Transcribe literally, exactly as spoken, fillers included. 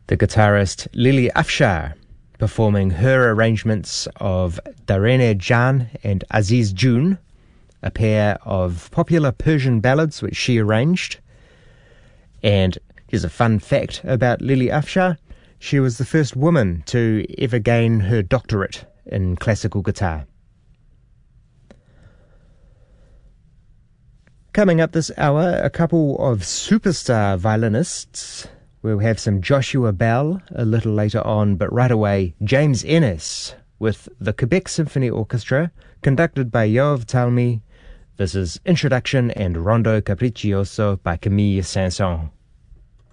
the guitarist Lily Afshar, performing her arrangements of Darene Jan and Aziz June, a pair of popular Persian ballads which she arranged. And here's a fun fact about Lily Afshar. She was the first woman to ever gain her doctorate in classical guitar. Coming up this hour, a couple of superstar violinists. We'll have some Joshua Bell a little later on, but right away, James Ennis with the Quebec Symphony Orchestra, conducted by Yoav Talmy. This is Introduction and Rondo Capriccioso by Camille Saint-Saëns.